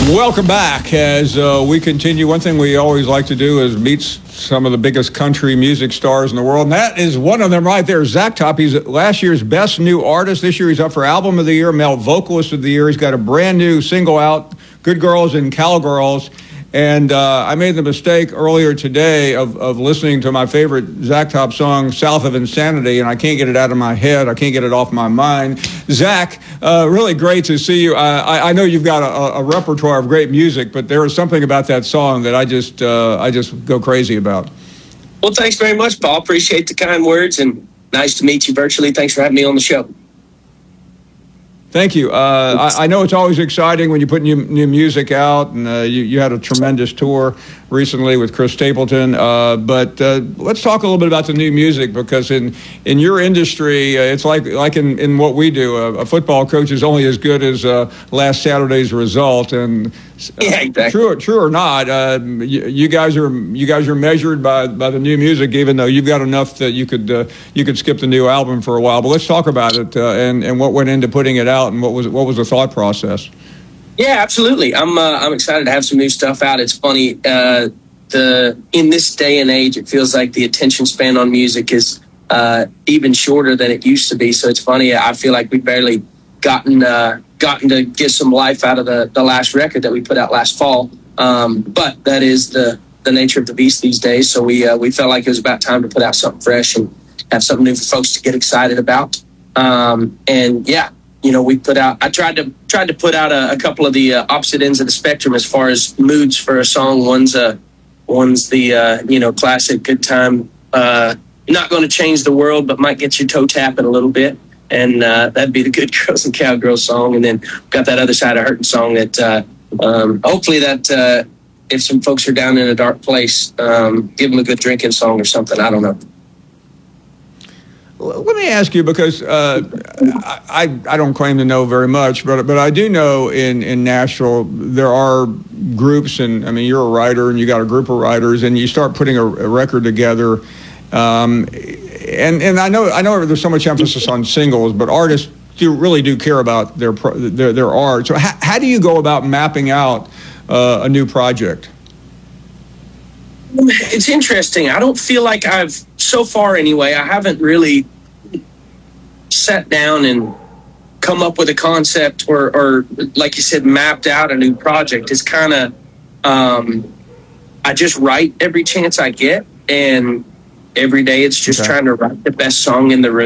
Welcome back. As we continue, one thing we always like to do is meet some of the biggest country music stars in the world, and that is one of them right there, Zach Top. He's last year's best new artist. This year he's up for Album of the Year, Male Vocalist of the Year. He's got a brand new single out, Good Girls and Cowgirls. And I made the mistake earlier today of listening to my favorite Zach Top song, South of Insanity, and I can't get it out of my head. I can't get it off my mind. Zach, really great to see you. I know you've got a repertoire of great music, but there is something about that song that I just go crazy about. Well, thanks very much, Paul. Appreciate the kind words, and nice to meet you virtually. Thanks for having me on the show. Thank you. I know it's always exciting when you put new music out, and you had a tremendous tour recently with Chris Stapleton. But let's talk a little bit about the new music, because in your industry, it's like in what we do. A football coach is only as good as last Saturday's result, and yeah, exactly. True or not, you guys are measured by the new music, even though you've got enough that you could skip the new album for a while. But let's talk about it and what went into putting it out, and what was the thought process. Yeah, absolutely. I'm excited to have some new stuff out. It's funny, in this day and age, it feels like the attention span on music is even shorter than it used to be. So it's funny. I feel like we've barely gotten to get some life out of the last record that we put out last fall. But that is the nature of the beast these days. So we felt like it was about time to put out something fresh and have something new for folks to get excited about. And yeah. We put out. I tried to put out a couple of the opposite ends of the spectrum as far as moods for a song. One's the classic good time, not going to change the world, but might get your toe tapping a little bit, and that'd be the Good Girls and Cowgirls song. And then got that other side of hurting song that hopefully that if some folks are down in a dark place, give them a good drinking song or something. I don't know. Let me ask you, because I don't claim to know very much, but I do know in Nashville there are groups, and I mean, you're a writer and you got a group of writers, and you start putting a record together, and I know there's so much emphasis on singles, but artists really do care about their art. So how do you go about mapping out a new project? It's interesting. I don't feel like so far anyway, I haven't really sat down and come up with a concept or like you said, mapped out a new project. It's kind of, I just write every chance I get, and every day it's just trying to write the best song in the room.